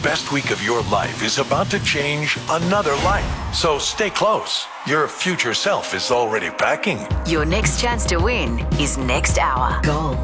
best week of your life is about to change another life. So stay close. Your future self is already packing. Your next chance to win is next hour. Gold